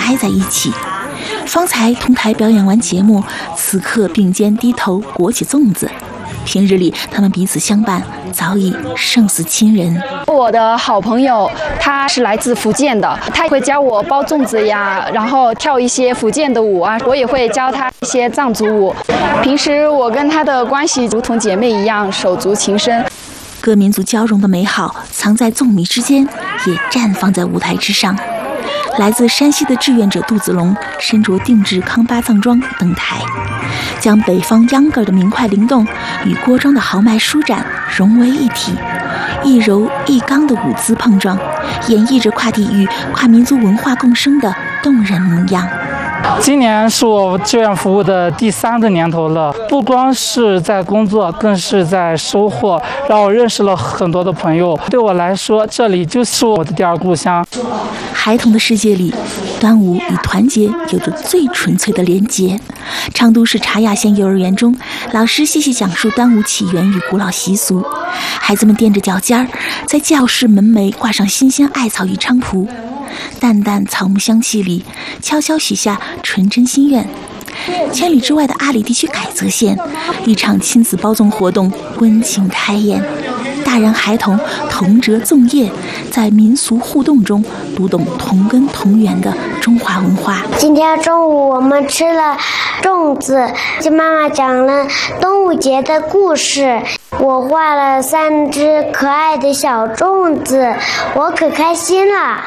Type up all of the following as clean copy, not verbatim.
挨在一起。方才同台表演完节目，此刻并肩低头裹起粽子。平日里他们彼此相伴，早已胜似亲人。 我的好朋友他是来自福建的，他会教我包粽子呀，然后跳一些福建的舞啊，我也会教他一些藏族舞。平时我跟他的关系如同姐妹一样，手足情深。 各民族交融的美好藏在粽米之间，也绽放在舞台之上。来自山西的志愿者杜子龙身着定制康巴藏装登台，将北方秧歌的明快灵动与郭庄的豪迈舒展融为一体，一柔一刚的舞姿碰撞，演绎着跨地域、跨民族文化共生的动人模样。 今年是我志愿服务的第3个年头了，不光是在工作，更是在收获，让我认识了很多的朋友。对我来说，这里就是我的第二故乡。 孩童的世界里，端午与团结有着最纯粹的连结。昌都市茶雅县幼儿园中，老师细细讲述端午起源与古老习俗，孩子们踮着脚尖儿，在教室门楣挂上新鲜艾草与菖蒲，淡淡草木香气里，悄悄许下纯真心愿。千里之外的阿里地区凯泽县，一场亲子包粽活动温情开演，大人孩童同折粽叶，在民俗互动中读懂同根同源的中华文化。 今天中午我们吃了粽子，妈妈讲了端午节的故事，我画了3只可爱的小粽子，我可开心了。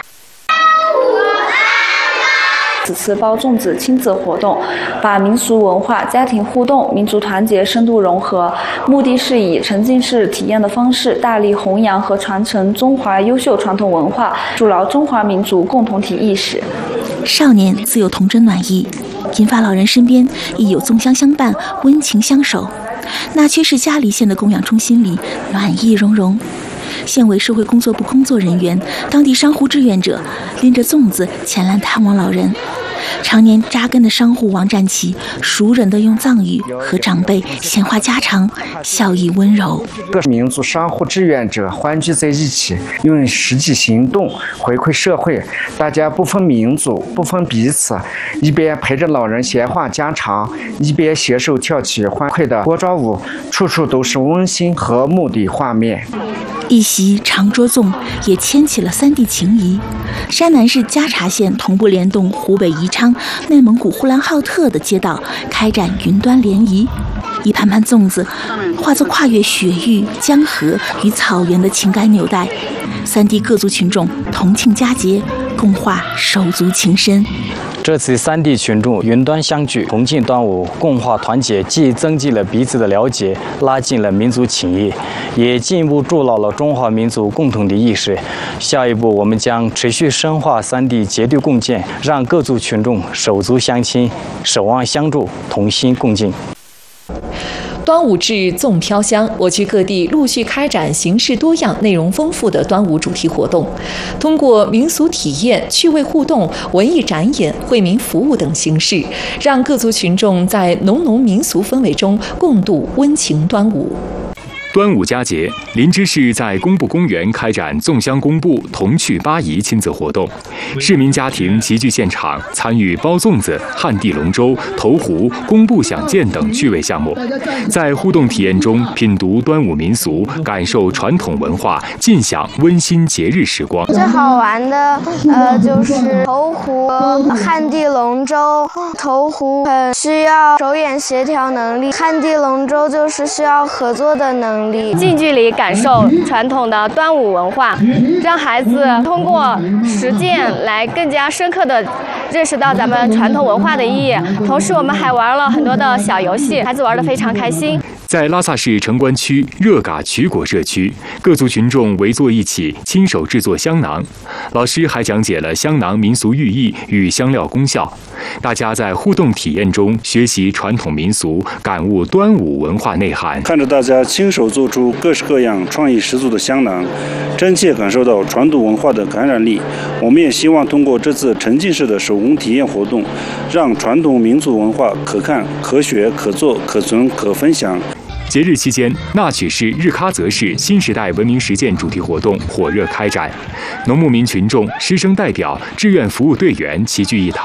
此次包粽子亲子活动，把民俗文化、家庭互动、民族团结深度融合，目的是以沉浸式体验的方式，大力弘扬和传承中华优秀传统文化，筑牢中华民族共同体意识。 少年自有童真暖意，银发老人身边亦有粽香相伴，温情相守。那却是嘉黎县的供养中心里暖意融融。县委社会工作部工作人员、当地商户志愿者拎着粽子前来探望老人。常年扎根的商户王占奇熟稔地用藏语和长辈闲话家常，笑意温柔。 各民族商户志愿者欢聚在一起，用实际行动回馈社会，大家不分民族不分彼此，一边陪着老人闲话家常，一边携手跳起欢快的锅庄舞，处处都是温馨和睦的画面。 一席长桌粽也牵起了3地情谊。山南市嘉察县同步联动湖北宜昌、内蒙古呼兰浩特的街道，开展云端联谊。一盘盘粽子化作跨越雪域、江河与草原的情感纽带，3地各族群众同庆佳节，共话手足情深。 这次3地群众云端相聚，同庆端午，共话团结，既增进了彼此的了解，拉近了民族情谊，也进一步筑牢了中华民族共同的意识。下一步，我们将持续深化3地结对共建，让各族群众手足相亲，守望相助，同心共进。 端午至，粽飘香，我区各地陆续开展形式多样、内容丰富的端午主题活动，通过民俗体验、趣味互动、文艺展演、惠民服务等形式，让各族群众在浓浓民俗氛围中共度温情端午。 端午佳节，林芝市在工部公园开展粽香公布、童趣八仪亲子活动，市民家庭齐聚现场，参与包粽子、旱地龙舟、投壶、工部响箭等趣味项目，在互动体验中品读端午民俗，感受传统文化，尽享温馨节日时光。 最好玩的就是投壶、旱地龙舟。投壶很需要手眼协调能力，旱地龙舟就是需要合作的能力。 近距离感受传统的端午文化，让孩子通过实践来更加深刻地认识到咱们传统文化的意义。同时，我们还玩了很多的小游戏，孩子玩得非常开心。 在拉萨市城关区热嘎曲果社区，各族群众围坐一起，亲手制作香囊。老师还讲解了香囊民俗寓意与香料功效，大家在互动体验中学习传统民俗，感悟端午文化内涵。 看着大家亲手做出各式各样创意十足的香囊，真切感受到传统文化的感染力。我们也希望通过这次沉浸式的手工体验活动，让传统民族文化可看、可学、可做、可存、可分享。 节日期间，纳曲市日喀则市新时代文明实践主题活动火热开展，农牧民群众、师生代表、志愿服务队员齐聚一堂。